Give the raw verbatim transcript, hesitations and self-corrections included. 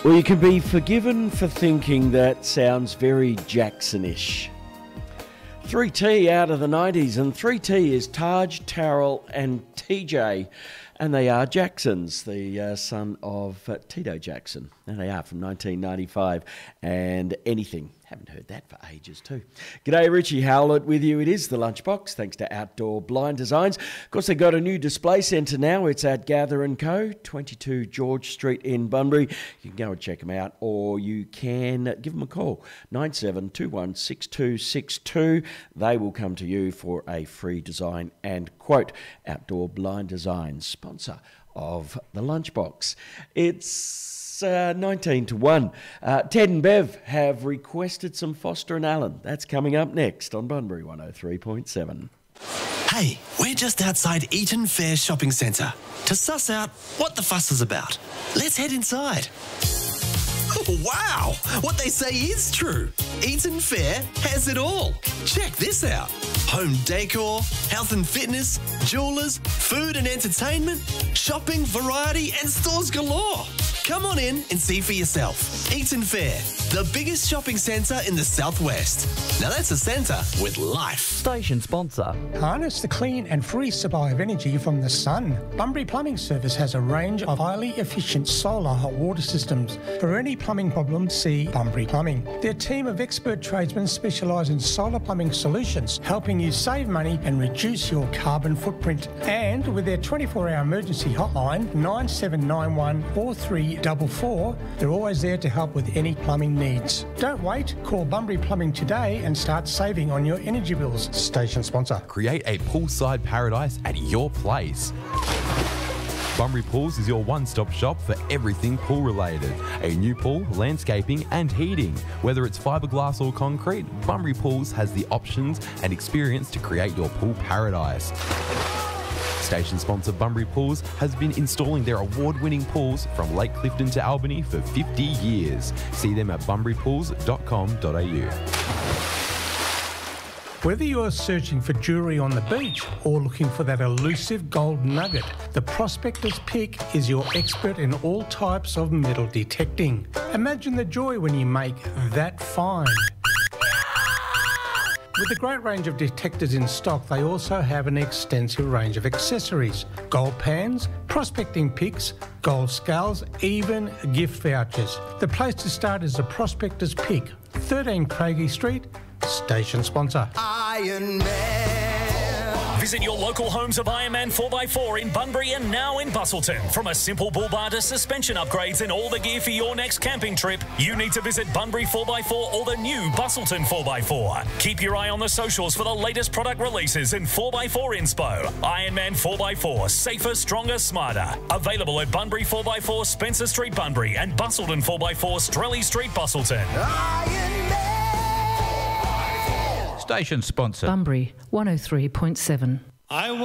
Well, you can be forgiven for thinking that sounds very Jackson-ish. three T out of the nineties, and three T is Taj, Tarrell and T J, and they are Jacksons, the uh, son of uh, Tito Jackson, and they are from nineteen ninety-five, and Anything. Haven't heard that for ages too. G'day, Richie Howlett with you. It is the Lunchbox, thanks to Outdoor Blind Designs. Of course, they've got a new display centre now. It's at Gather and Co, twenty-two George Street in Bunbury. You can go and check them out, or you can give them a call, nine seven two one six two six two. They will come to you for a free design and quote. Outdoor Blind Designs, sponsor of the Lunchbox. It's Uh, nineteen to one. Uh, Ted and Bev have requested some Foster and Allen. That's coming up next on Bunbury one oh three point seven. Hey, we're just outside Eaton Fair Shopping Centre to suss out what the fuss is about. Let's head inside. Oh, wow! What they say is true. Eaton Fair has it all. Check this out. Home decor, health and fitness, jewellers, food and entertainment, shopping, variety and stores galore. Come on in and see for yourself. Eaton Fair, the biggest shopping centre in the southwest. Now that's a centre with life. Station sponsor. Harness the clean and free supply of energy from the sun. Bunbury Plumbing Service has a range of highly efficient solar hot water systems. For any plumbing problem, see Bunbury Plumbing. Their team of expert tradesmen specialise in solar plumbing solutions, helping you save money and reduce your carbon footprint. And with their twenty-four hour emergency hotline, nine seven nine one four three four four, they're always there to help with any plumbing needs. Don't wait, call Bunbury Plumbing today and start saving on your energy bills. Station sponsor. Create a poolside paradise at your place. Bunbury Pools is your one-stop shop for everything pool related. A new pool, landscaping and heating. Whether it's fiberglass or concrete, Bunbury Pools has the options and experience to create your pool paradise. Station sponsor Bunbury Pools has been installing their award-winning pools from Lake Clifton to Albany for fifty years. See them at bunbury pools dot com dot a u. Whether you're searching for jewellery on the beach or looking for that elusive gold nugget, the Prospector's Pick is your expert in all types of metal detecting. Imagine the joy when you make that find. With a great range of detectors in stock, they also have an extensive range of accessories. Gold pans, prospecting picks, gold scales, even gift vouchers. The place to start is the Prospector's Pick, thirteen Craigie Street, station sponsor. Iron Man. Visit your local homes of Ironman four by four in Bunbury and now in Busselton. From a simple bull bar to suspension upgrades and all the gear for your next camping trip, you need to visit Bunbury four by four or the new Busselton four by four. Keep your eye on the socials for the latest product releases and four by four inspo. Ironman four by four, safer, stronger, smarter. Available at Bunbury four by four, Spencer Street, Bunbury, and Busselton four by four, Strelly Street, Busselton. Iron Man. Station sponsor. Bunbury one oh three point seven. I